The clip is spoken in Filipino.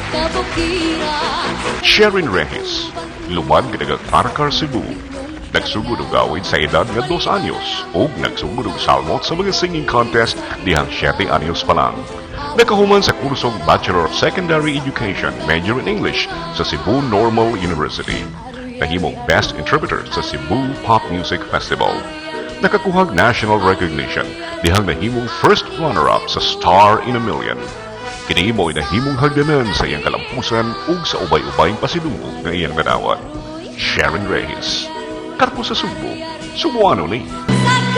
Sherin Reyes, lumad kinagang Parcar, Cebu. Nagsugod og awit sa edad nga 2 anyos o nagsugod og salmot sa mga singing contest dihang 7 anyos pa lang. Nakahuman sa kursong Bachelor of Secondary Education, major in English sa Cebu Normal University. Nahimong Best Interpreter sa Cebu Pop Music Festival. Nakakuhag national recognition dihang nahimong first runner-up sa Star in a Million. Kini mo'y nahimong hagdanan sa iyang kalampusan ug sa ubay-ubayng pasidungog ng iyang nadawat. Sherin Reyes, Karpo sa Subo, Subuano ni.